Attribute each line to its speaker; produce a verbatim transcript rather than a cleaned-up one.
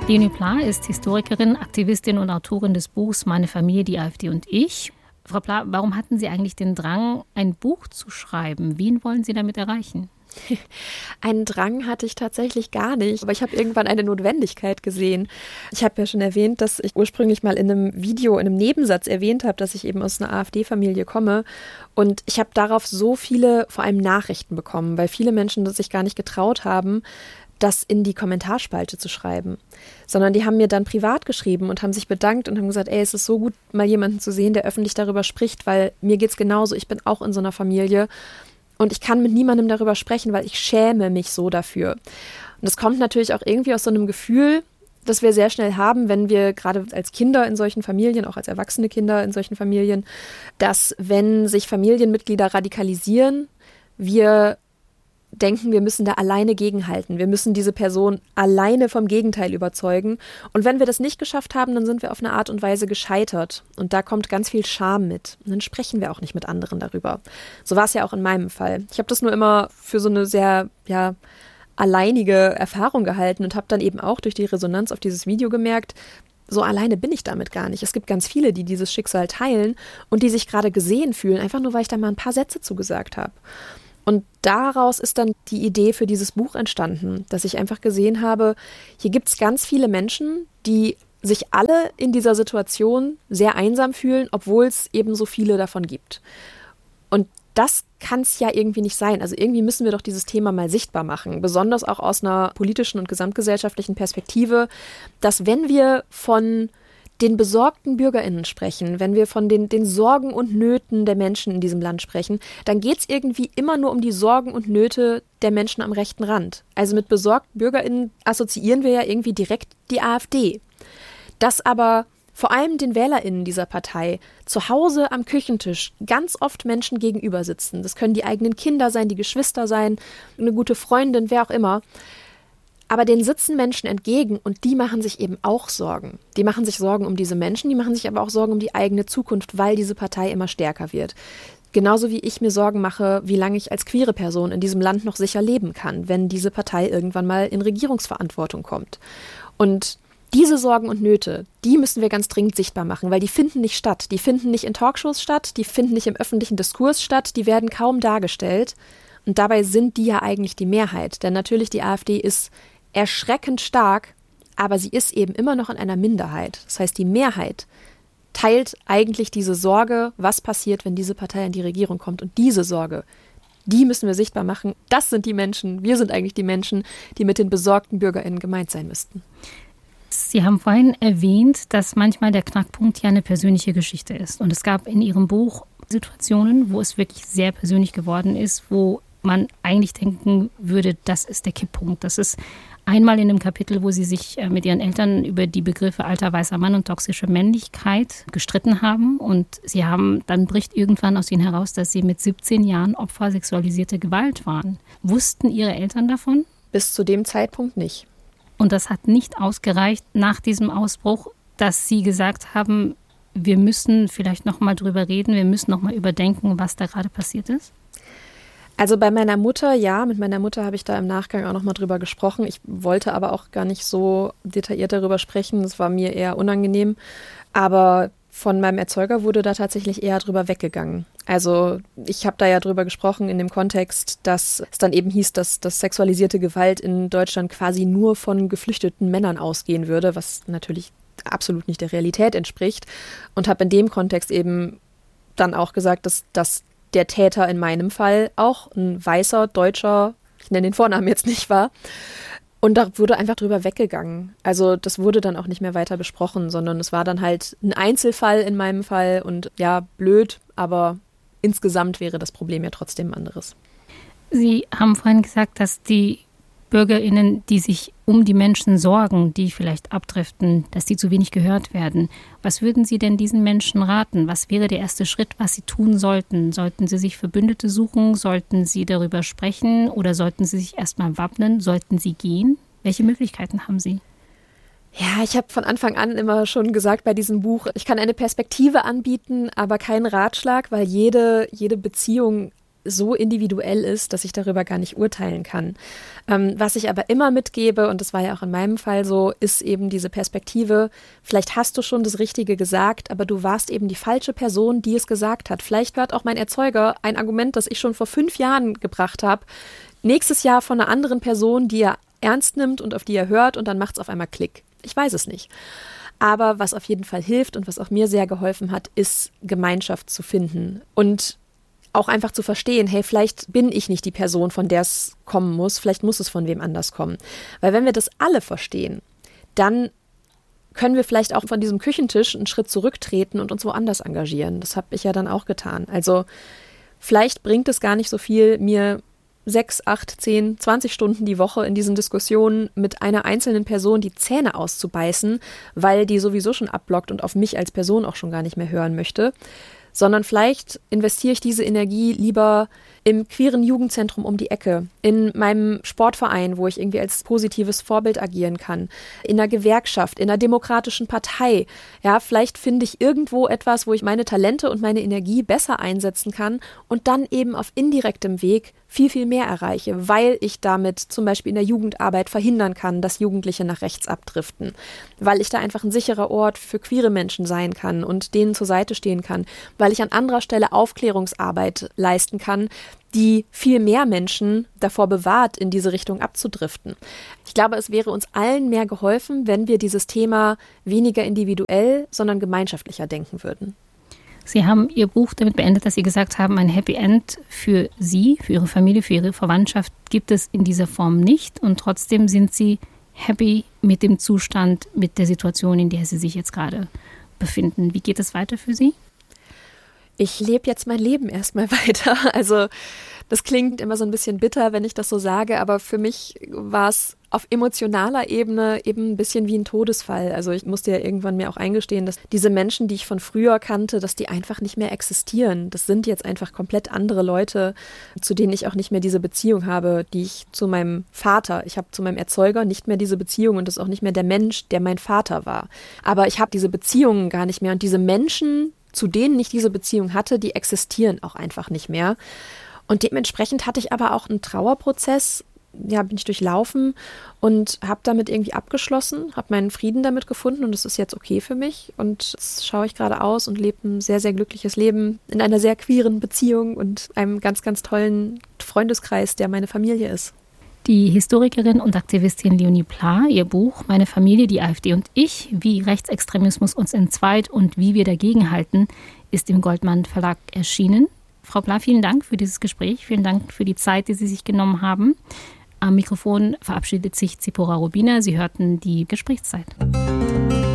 Speaker 1: Leonie Pla ist Historikerin, Aktivistin und Autorin des Buchs Meine Familie, die AfD und ich. Frau Pla, warum hatten Sie eigentlich den Drang, ein Buch zu schreiben? Wen wollen Sie damit erreichen?
Speaker 2: Einen Drang hatte ich tatsächlich gar nicht, aber ich habe irgendwann eine Notwendigkeit gesehen. Ich habe ja schon erwähnt, dass ich ursprünglich mal in einem Video, in einem Nebensatz erwähnt habe, dass ich eben aus einer AfD-Familie komme. Und ich habe darauf so viele, vor allem Nachrichten bekommen, weil viele Menschen sich gar nicht getraut haben, das in die Kommentarspalte zu schreiben, sondern die haben mir dann privat geschrieben und haben sich bedankt und haben gesagt, ey, es ist so gut, mal jemanden zu sehen, der öffentlich darüber spricht, weil mir geht's genauso, ich bin auch in so einer Familie und ich kann mit niemandem darüber sprechen, weil ich schäme mich so dafür. Und das kommt natürlich auch irgendwie aus so einem Gefühl, das wir sehr schnell haben, wenn wir gerade als Kinder in solchen Familien, auch als erwachsene Kinder in solchen Familien, dass wenn sich Familienmitglieder radikalisieren, wir denken, wir müssen da alleine gegenhalten. Wir müssen diese Person alleine vom Gegenteil überzeugen. Und wenn wir das nicht geschafft haben, dann sind wir auf eine Art und Weise gescheitert. Und da kommt ganz viel Scham mit. Und dann sprechen wir auch nicht mit anderen darüber. So war es ja auch in meinem Fall. Ich habe das nur immer für so eine sehr, ja, alleinige Erfahrung gehalten und habe dann eben auch durch die Resonanz auf dieses Video gemerkt, so alleine bin ich damit gar nicht. Es gibt ganz viele, die dieses Schicksal teilen und die sich gerade gesehen fühlen, einfach nur, weil ich da mal ein paar Sätze zugesagt habe. Und daraus ist dann die Idee für dieses Buch entstanden, dass ich einfach gesehen habe, hier gibt es ganz viele Menschen, die sich alle in dieser Situation sehr einsam fühlen, obwohl es eben so viele davon gibt. Und das kann es ja irgendwie nicht sein. Also irgendwie müssen wir doch dieses Thema mal sichtbar machen, besonders auch aus einer politischen und gesamtgesellschaftlichen Perspektive, dass wenn wir von den besorgten BürgerInnen sprechen, wenn wir von den, den Sorgen und Nöten der Menschen in diesem Land sprechen, dann geht es irgendwie immer nur um die Sorgen und Nöte der Menschen am rechten Rand. Also mit besorgten BürgerInnen assoziieren wir ja irgendwie direkt die AfD. Dass aber vor allem den WählerInnen dieser Partei zu Hause am Küchentisch ganz oft Menschen gegenüber sitzen. Das können die eigenen Kinder sein, die Geschwister sein, eine gute Freundin, wer auch immer. Aber denen sitzen Menschen entgegen und die machen sich eben auch Sorgen. Die machen sich Sorgen um diese Menschen, die machen sich aber auch Sorgen um die eigene Zukunft, weil diese Partei immer stärker wird. Genauso wie ich mir Sorgen mache, wie lange ich als queere Person in diesem Land noch sicher leben kann, wenn diese Partei irgendwann mal in Regierungsverantwortung kommt. Und diese Sorgen und Nöte, die müssen wir ganz dringend sichtbar machen, weil die finden nicht statt. Die finden nicht in Talkshows statt, die finden nicht im öffentlichen Diskurs statt, die werden kaum dargestellt. Und dabei sind die ja eigentlich die Mehrheit. Denn natürlich die AfD ist erschreckend stark, aber sie ist eben immer noch in einer Minderheit. Das heißt, die Mehrheit teilt eigentlich diese Sorge, was passiert, wenn diese Partei in die Regierung kommt. Und diese Sorge, die müssen wir sichtbar machen. Das sind die Menschen, wir sind eigentlich die Menschen, die mit den besorgten BürgerInnen gemeint sein müssten.
Speaker 1: Sie haben vorhin erwähnt, dass manchmal der Knackpunkt ja eine persönliche Geschichte ist. Und es gab in Ihrem Buch Situationen, wo es wirklich sehr persönlich geworden ist, wo man eigentlich denken würde, das ist der Kipppunkt. Das ist einmal in einem Kapitel, wo Sie sich mit Ihren Eltern über die Begriffe alter weißer Mann und toxische Männlichkeit gestritten haben. Und Sie haben, dann bricht irgendwann aus Ihnen heraus, dass Sie mit siebzehn Jahren Opfer sexualisierter Gewalt waren. Wussten Ihre Eltern davon?
Speaker 2: Bis zu dem Zeitpunkt nicht.
Speaker 1: Und das hat nicht ausgereicht nach diesem Ausbruch, dass Sie gesagt haben, wir müssen vielleicht noch mal drüber reden, wir müssen noch mal überdenken, was da gerade passiert ist?
Speaker 2: Also bei meiner Mutter, ja, mit meiner Mutter habe ich da im Nachgang auch nochmal drüber gesprochen. Ich wollte aber auch gar nicht so detailliert darüber sprechen, das war mir eher unangenehm. Aber von meinem Erzeuger wurde da tatsächlich eher drüber weggegangen. Also ich habe da ja drüber gesprochen in dem Kontext, dass es dann eben hieß, dass, dass sexualisierte Gewalt in Deutschland quasi nur von geflüchteten Männern ausgehen würde, was natürlich absolut nicht der Realität entspricht. Und habe in dem Kontext eben dann auch gesagt, dass das der Täter in meinem Fall auch ein weißer, deutscher, ich nenne den Vornamen jetzt nicht, war. Und da wurde einfach drüber weggegangen. Also das wurde dann auch nicht mehr weiter besprochen, sondern es war dann halt ein Einzelfall in meinem Fall und ja, blöd, aber insgesamt wäre das Problem ja trotzdem ein anderes.
Speaker 1: Sie haben vorhin gesagt, dass die BürgerInnen, die sich um die Menschen sorgen, die vielleicht abdriften, dass die zu wenig gehört werden. Was würden Sie denn diesen Menschen raten? Was wäre der erste Schritt, was sie tun sollten? Sollten sie sich Verbündete suchen? Sollten sie darüber sprechen? Oder sollten sie sich erstmal wappnen? Sollten sie gehen? Welche Möglichkeiten haben Sie?
Speaker 2: Ja, ich habe von Anfang an immer schon gesagt bei diesem Buch, ich kann eine Perspektive anbieten, aber keinen Ratschlag, weil jede, jede Beziehung so individuell ist, dass ich darüber gar nicht urteilen kann. Ähm, was ich aber immer mitgebe, und das war ja auch in meinem Fall so, ist eben diese Perspektive, vielleicht hast du schon das Richtige gesagt, aber du warst eben die falsche Person, die es gesagt hat. Vielleicht hört auch mein Erzeuger ein Argument, das ich schon vor fünf Jahren gebracht habe, nächstes Jahr von einer anderen Person, die er ernst nimmt und auf die er hört, und dann macht es auf einmal Klick. Ich weiß es nicht. Aber was auf jeden Fall hilft und was auch mir sehr geholfen hat, ist Gemeinschaft zu finden und auch einfach zu verstehen, hey, vielleicht bin ich nicht die Person, von der es kommen muss, vielleicht muss es von wem anders kommen. Weil wenn wir das alle verstehen, dann können wir vielleicht auch von diesem Küchentisch einen Schritt zurücktreten und uns woanders engagieren. Das habe ich ja dann auch getan. Also vielleicht bringt es gar nicht so viel, mir sechs, acht, zehn, zwanzig Stunden die Woche in diesen Diskussionen mit einer einzelnen Person die Zähne auszubeißen, weil die sowieso schon abblockt und auf mich als Person auch schon gar nicht mehr hören möchte, sondern vielleicht investiere ich diese Energie lieber im queeren Jugendzentrum um die Ecke, in meinem Sportverein, wo ich irgendwie als positives Vorbild agieren kann, in einer Gewerkschaft, in einer demokratischen Partei. Ja, vielleicht finde ich irgendwo etwas, wo ich meine Talente und meine Energie besser einsetzen kann und dann eben auf indirektem Weg viel, viel mehr erreiche, weil ich damit zum Beispiel in der Jugendarbeit verhindern kann, dass Jugendliche nach rechts abdriften, weil ich da einfach ein sicherer Ort für queere Menschen sein kann und denen zur Seite stehen kann, weil ich an anderer Stelle Aufklärungsarbeit leisten kann, die viel mehr Menschen davor bewahrt, in diese Richtung abzudriften. Ich glaube, es wäre uns allen mehr geholfen, wenn wir dieses Thema weniger individuell, sondern gemeinschaftlicher denken würden.
Speaker 1: Sie haben Ihr Buch damit beendet, dass Sie gesagt haben, ein Happy End für Sie, für Ihre Familie, für Ihre Verwandtschaft gibt es in dieser Form nicht. Und trotzdem sind Sie happy mit dem Zustand, mit der Situation, in der Sie sich jetzt gerade befinden. Wie geht es weiter für Sie?
Speaker 2: Ich lebe jetzt mein Leben erstmal weiter. Also das klingt immer so ein bisschen bitter, wenn ich das so sage, aber für mich war es auf emotionaler Ebene eben ein bisschen wie ein Todesfall. Also ich musste ja irgendwann mir auch eingestehen, dass diese Menschen, die ich von früher kannte, dass die einfach nicht mehr existieren. Das sind jetzt einfach komplett andere Leute, zu denen ich auch nicht mehr diese Beziehung habe, die ich zu meinem Vater, ich habe zu meinem Erzeuger nicht mehr diese Beziehung und das ist auch nicht mehr der Mensch, der mein Vater war. Aber ich habe diese Beziehungen gar nicht mehr und diese Menschen, zu denen ich diese Beziehung hatte, die existieren auch einfach nicht mehr. Und dementsprechend hatte ich aber auch einen Trauerprozess, ja, bin ich durchlaufen und habe damit irgendwie abgeschlossen, habe meinen Frieden damit gefunden und es ist jetzt okay für mich. Und jetzt schaue ich gerade aus und lebe ein sehr, sehr glückliches Leben in einer sehr queeren Beziehung und einem ganz, ganz tollen Freundeskreis, der meine Familie ist.
Speaker 1: Die Historikerin und Aktivistin Leonie Pla, ihr Buch »Meine Familie, die AfD und ich, wie Rechtsextremismus uns entzweit und wie wir dagegenhalten«, ist im Goldmann Verlag erschienen. Frau Pla, vielen Dank für dieses Gespräch, vielen Dank für die Zeit, die Sie sich genommen haben. Am Mikrofon verabschiedet sich Zipporah Rubiner. Sie hörten die Gesprächszeit.